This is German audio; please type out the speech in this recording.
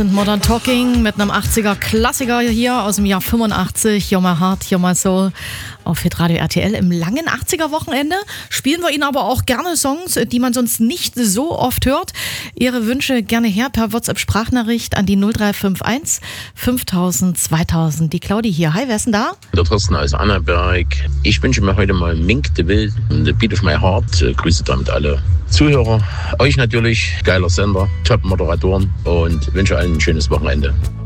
Modern Talking mit einem 80er Klassiker hier aus dem Jahr 85, You're My Heart, You're My Soul auf Hitradio RTL. Im langen 80er Wochenende spielen wir Ihnen aber auch gerne Songs, die man sonst nicht so oft hört. Ihre Wünsche gerne her per WhatsApp-Sprachnachricht an die 0351 5000 2000. Die Claudi hier. Hi, wer ist denn da? Der Thorsten aus Annaberg. Ich wünsche mir heute mal Mink de Will, The Beat of My Heart. Grüße damit alle Zuhörer. Euch natürlich, geiler Sender, Top-Moderatoren und wünsche allen ein schönes Wochenende.